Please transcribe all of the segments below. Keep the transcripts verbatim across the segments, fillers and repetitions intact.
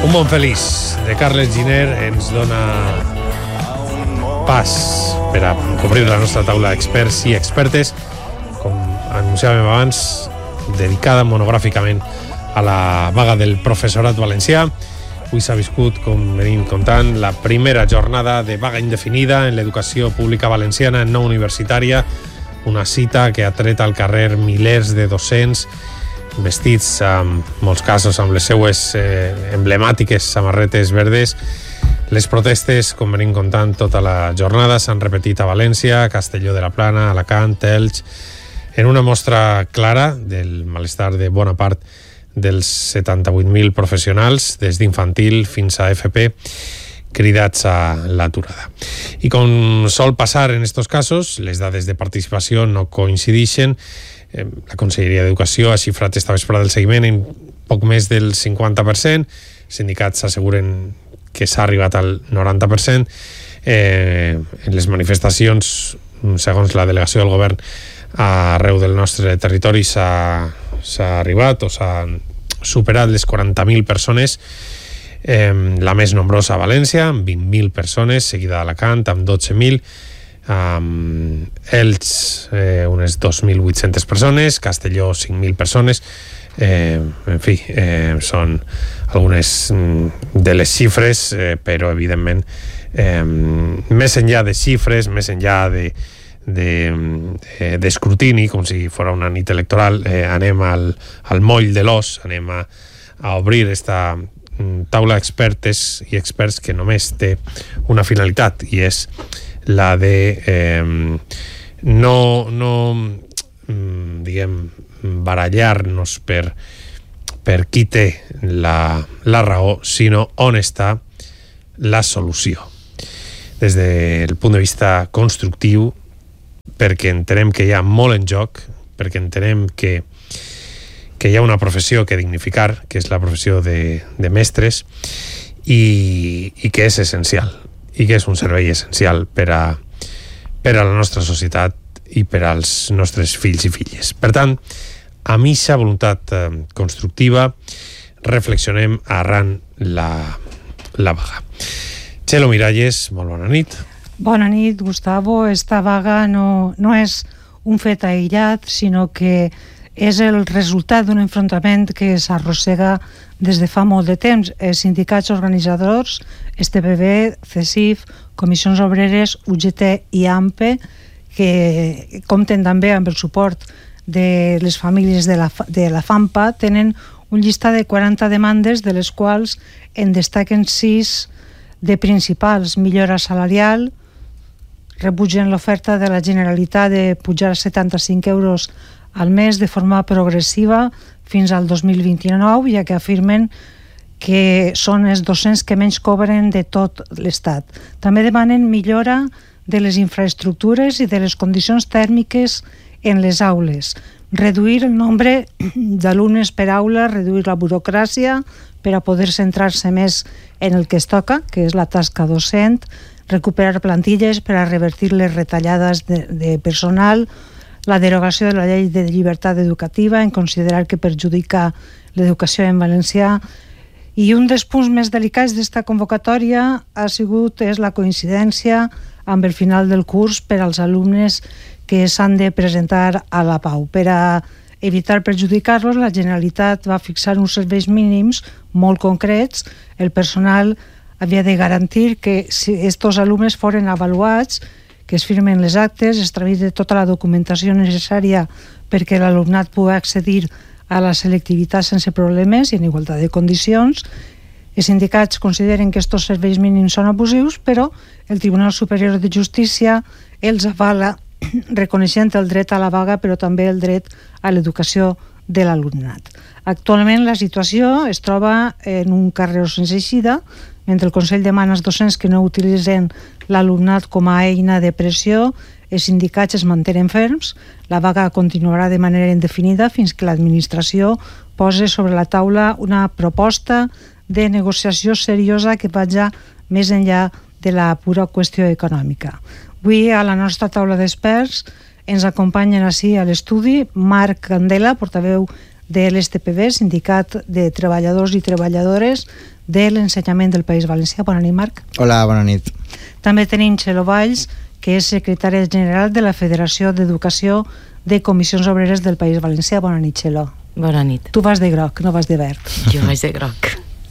Un món feliç de Carles Giner ens dona pas per a cobrir la nostra taula d'experts i expertes, com anunciàvem abans, dedicada monogràficament a la vaga del professorat valencià. Avui s'ha viscut, com venim contant, la primera jornada de vaga indefinida en l'educació pública valenciana no universitària, una cita que ha tret al carrer milers de docents vestits, en molts casos, amb les seues eh, emblemàtiques samarretes verdes. Les protestes, com venim contant tota la jornada, s'han repetit a València, Castelló de la Plana, Alacant, Elx, en una mostra clara del malestar de bona part dels setanta-vuit mil professionals, des d'infantil fins a F P, cridats a l'aturada. I com sol passar en aquests casos, les dades de participació no coincideixen. La Conselleria d'Educació ha xifrat esta vesprada el seguiment en poc més del cinquanta per cent. Els sindicats asseguren que s'ha arribat al noranta per cent. Eh, en les manifestacions, segons la delegació del govern, arreu del nostre territori s'ha, s'ha arribat o s'han superat les quaranta mil persones, eh, la més nombrosa a València, amb vint mil persones, seguida d'Alacant, amb dotze mil, Um, Elx, eh, unes dos mil vuit-centes persones, Castelló, cinc mil persones. Eh, en fi, eh, són algunes de les xifres, eh, però evidentment eh, més enllà de xifres, més enllà de d'escrutini, de, de, com si fos una nit electoral, eh, anem al, al moll de l'os, anem a, a obrir esta taula d'expertes i experts que només té una finalitat, i és la de eh, no, no diguem, barallar-nos per, per qui té la, la raó, sinó on està la solució. Des del punt de vista constructiu, perquè entenem que hi ha molt en joc, perquè entenem que, que hi ha una professió que dignificar, que és la professió de, de mestres, i, i que és essencial, i que és un servei essencial per a, per a la nostra societat i per als nostres fills i filles. Per tant, amb aquesta voluntat eh, constructiva, reflexionem arran la, la vaga. Txelo Miralles, molt bona nit. Bona nit, Gustavo. Esta vaga no, no és un fet aïllat, sinó que és el resultat d'un enfrontament que s'arrossega des de fa molt de temps. Els sindicats organitzadors, S T B B, C E S I F, Comissions Obreres, U G T i A M P E, que compten també amb el suport de les famílies de la, de la FAMPA, tenen un llistat de quaranta demandes, de les quals en destaquen sis de principals: millora salarial, rebutgen l'oferta de la Generalitat de pujar a setanta-cinc euros al mes de forma progressiva fins al dos mil vint-i-nou, ja que afirmen que són els docents que menys cobren de tot l'Estat. També demanen millora de les infraestructures i de les condicions tèrmiques en les aules, reduir el nombre d'alumnes per aula, reduir la burocràcia per a poder centrar-se més en el que es toca, que és la tasca docent, recuperar plantilles per a revertir les retallades de, de personal, la derogació de la llei de llibertat educativa en considerar que perjudica l'educació en valencià. I un dels punts més delicats d'esta convocatòria ha sigut és la coincidència amb el final del curs per als alumnes que s'han de presentar a la Pau. Per a evitar perjudicar-los, la Generalitat va fixar uns serveis mínims molt concrets. El personal havia de garantir que si estos alumnes foren avaluats, que es firmen les actes, es tramite tota la documentació necessària perquè l'alumnat pugui accedir a la selectivitat sense problemes i en igualtat de condicions. Els sindicats consideren que aquests serveis mínims són abusius, però el Tribunal Superior de Justícia els avala reconeixent el dret a la vaga, però també el dret a l'educació de l'alumnat. Actualment la situació es troba en un carreró sense eixida, mentre el Consell demana als docents que no utilitzen l'alumnat com a eina de pressió. Els sindicats es mantenen ferms. La vaga continuarà de manera indefinida fins que l'administració posi sobre la taula una proposta de negociació seriosa que vagi més enllà de la pura qüestió econòmica. Avui a la nostra taula d'experts ens acompanyen així a l'estudi Marc Candela, portaveu de l'S T P B, Sindicat de Treballadors i Treballadores de l'Ensenyament del País Valencià. Bona nit, Marc. Hola, bona nit. També tenim Txelo Valls, que és secretària general de la Federació d'Educació de Comissions Obreres del País Valencià. Bona nit, Txelo. Bona nit. Tu vas de groc, no vas de verd. Jo vaig de groc.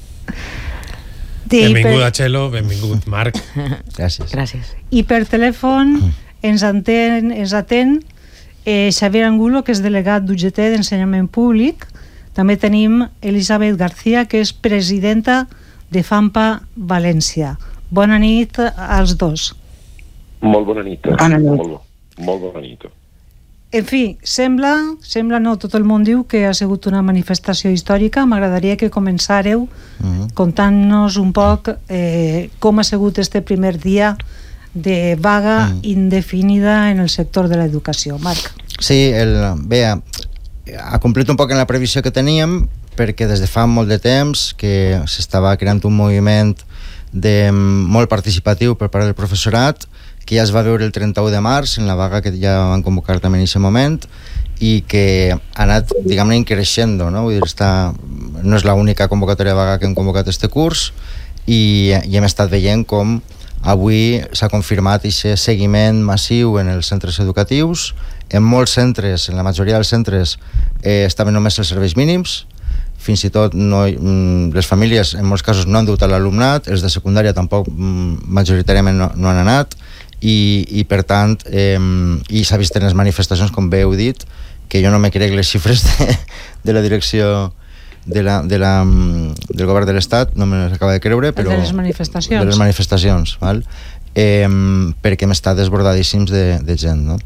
Benvinguda, per... Txelo, benvingut, Marc. Gràcies. Gràcies. I per telèfon ens atén, ens atén eh, Xavier Angulo, que és delegat d'U G T d'Ensenyament Públic. També tenim Elisabet García, que és presidenta de FAMPA València. Bona nit als dos. Molt bona nit. Bona nit. Molt, molt bona nit. En fi, sembla, sembla no, tot el món diu que ha sigut una manifestació històrica. M'agradaria que començàreu uh-huh. contant-nos un poc eh, com ha sigut este primer dia de vaga uh-huh. indefinida en el sector de l'educació. Marc. Sí, el, bé, ha complit un poc en la previsió que teníem, perquè des de fa molt de temps que s'estava creant un moviment de, molt participatiu per part del professorat, que ja es va veure el trenta-u de març en la vaga que ja van convocar també en aquest moment, i que ha anat, diguem-ne, creixent, no? Vull dir, està, no és l'única convocatòria de vaga que hem convocat este curs, i, i hem estat veient com avui s'ha confirmat aquest seguiment massiu en els centres educatius. En molts centres, en la majoria dels centres, eh, estaven només els serveis mínims, fins i tot no, les famílies en molts casos no han dut a l'alumnat, els de secundària tampoc majoritàriament no, no han anat, i, i per tant eh, i s'ha vist en les manifestacions, com bé heu dit, que jo no me crec les xifres de, de la direcció de la, de la, del govern de l'Estat, no me les acaba de creure, però de les manifestacions, de les manifestacions val? Eh, perquè hem estat desbordadíssims de, de gent, no?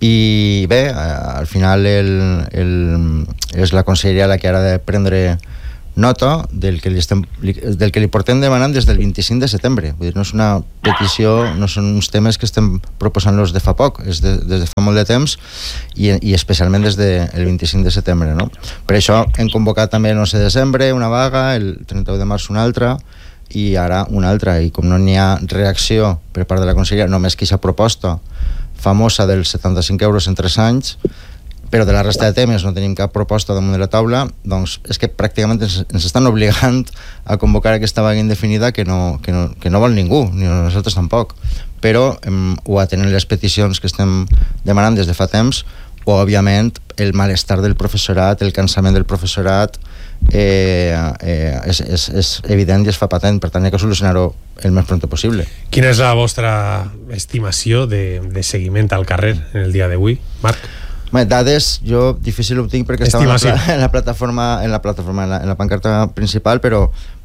I bé, al final el, el, és la conselleria la que ara ha de prendre nota del que li, estem, del que li portem demanant des del vint-i-cinc de setembre. Vull dir, no és una petició, no són uns temes que estem proposant-los de fa poc, és de, des de fa molt de temps, i, i especialment des del de vint-i-cinc de setembre, no? Per això hem convocat també el onze de desembre una vaga, el trenta-u de març una altra, i ara una altra, i com no n'hi ha reacció per part de la conselleria, només que aquesta proposta famosa dels setanta-cinc euros en tres anys, però de la resta de temes no tenim cap proposta damunt de la taula, doncs és que pràcticament ens, ens estan obligant a convocar aquesta vaga indefinida que no, que no, que no vol ningú, ni nosaltres tampoc, però em, ho atenen les peticions que estem demanant des de fa temps, o òbviament el malestar del professorat, el cansament del professorat eh, eh, és, és, és evident i es fa patent, per tant hi ha que solucionar-ho el més pront possible. Quina és la vostra estimació de, de seguiment al carrer en el dia d'avui, Marc? Bé, dades, jo difícil ho tinc perquè estava en la, en la plataforma, en la plataforma, en la, en la pancarta principal, però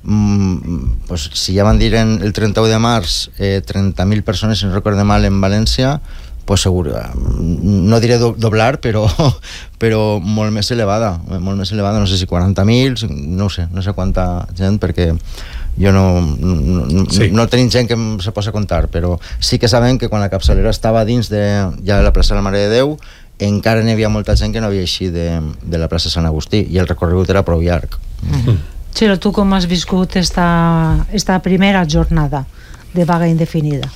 mm, pues, si ja van dir en el trenta-u de març eh, trenta mil persones, si no recorde mal, en València, pues segur, no diré do, doblar, però, però molt més elevada, molt més elevada, no sé si quaranta mil, no sé, no sé quanta gent, perquè jo no, no, sí. no tenim gent que se posa a comptar, però sí que sabem que quan la capçalera estava dins de ja la plaça de la Mare de Déu, encara n'hi havia molta gent que no havia eixit de, de la plaça Sant Agustí, i el recorregut era prou llarg. Mm-hmm. Txelo, tu com has viscut esta, esta primera jornada de vaga indefinida?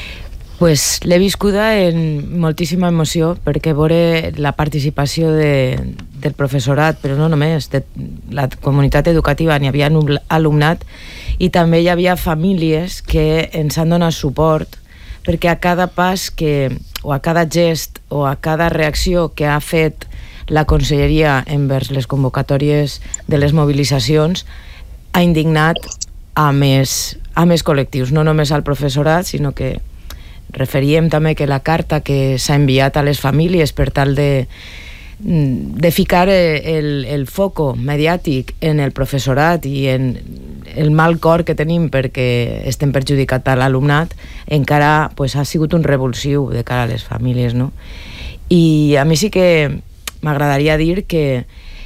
Pues l'he viscuda en moltíssima emoció, perquè veure la participació de, del professorat, però no només, de la comunitat educativa, n'hi havia alumnat, i també hi havia famílies que ens han donat suport, perquè a cada pas que, o a cada gest o a cada reacció que ha fet la conselleria envers les convocatòries de les mobilitzacions ha indignat a més, a més col·lectius, no només al professorat, sinó que referíem també que la carta que s'ha enviat a les famílies per tal de, de ficar el, el foco mediàtic en el professorat i en el mal cor que tenim perquè estem perjudicat a l'alumnat, encara pues, ha sigut un revulsiu de cara a les famílies, no? I a mi sí que m'agradaria dir que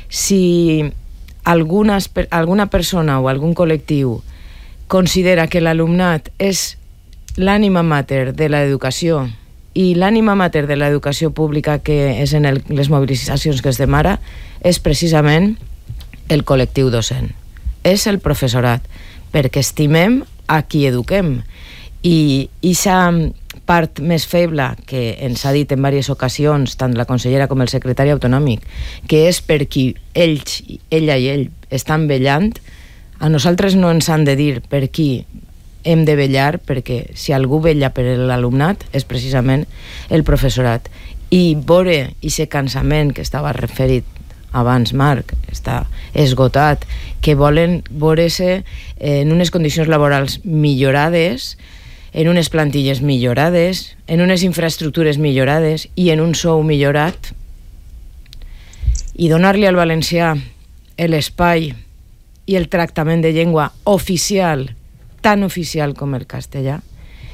si alguna, alguna persona o algun col·lectiu considera que l'alumnat és l'ànima mater de l'educació i l'ànima mater de l'educació pública que és en el, les mobilitzacions que es demara és precisament el col·lectiu docent, és el professorat, perquè estimem a qui eduquem, i aquesta part més feble que ens ha dit en diverses ocasions tant la consellera com el secretari autonòmic, que és per qui ells, ella i ell estan vellant, a nosaltres no ens han de dir per qui hem de vellar, perquè si algú vella per l'alumnat és precisament el professorat. I veure aquest cansament que estava referit abans, Marc, està esgotat, que volen veure-se en unes condicions laborals millorades, en unes plantilles millorades, en unes infraestructures millorades i en un sou millorat, i donar-li al valencià l'espai i el tractament de llengua oficial, tan oficial com el castellà,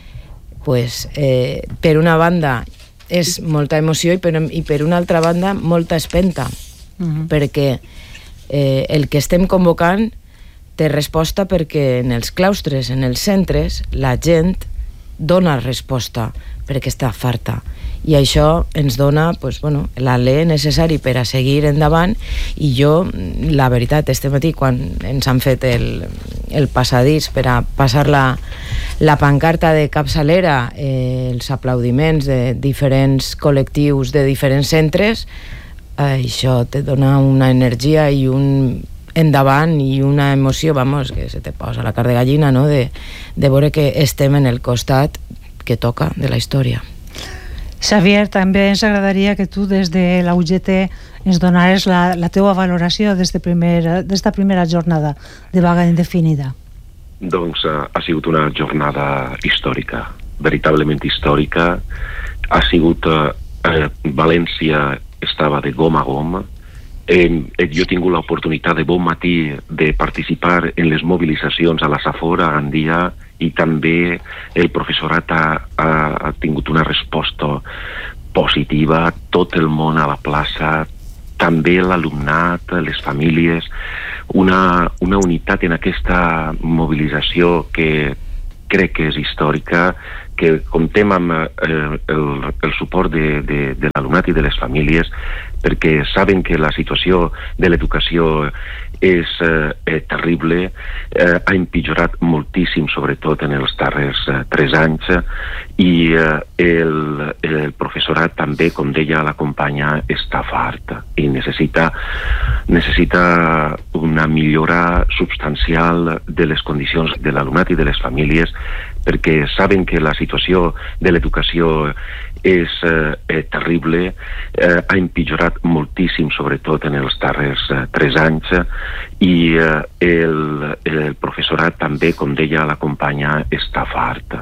pues, eh, per una banda és molta emoció i per, i per una altra banda molta espenta, uh-huh. perquè eh, el que estem convocant té resposta perquè en els claustres, en els centres, la gent dona resposta perquè està farta. I això ens dona pues, bueno, l'alè necessari per a seguir endavant. I jo, la veritat, este matí, quan ens han fet el, el passadís per a passar la, la pancarta de capçalera, eh, els aplaudiments de diferents col·lectius de diferents centres, eh, això te dona una energia i un endavant i una emoció, vamos, que se te posa la carn de gallina, no?, de, de veure que estem en el costat que toca de la història. Xavier, també ens agradaria que tu des de la U G T ens donares la, la teua valoració d'esta primera, d'esta primera jornada de vaga indefinida. Doncs uh, ha sigut una jornada històrica, veritablement històrica. Ha sigut... Uh, uh, València estava de gom a gom. Eh, jo he tingut l'oportunitat de bon matí de participar en les mobilitzacions a la Safor, a Gandia, i també el professorat ha, ha, ha tingut una resposta positiva, tot el món a la plaça, també l'alumnat, les famílies, una, una unitat en aquesta mobilització que crec que és històrica, que comptem amb eh, el, el suport de, de, de l'alumnat i de les famílies, perquè saben que la situació de l'educació és eh, terrible, eh, ha empitjorat moltíssim, sobretot en els darrers eh, tres anys, i eh, el, el professorat també, com deia la companya, està fart i necessita, necessita una millora substancial de les condicions de l'alumnat i de les famílies, perquè saben que la situació de l'educació és eh, terrible, eh, ha empitjorat moltíssim, sobretot en els darrers eh, tres anys, i eh, el, el professorat també, com deia la companya, està fart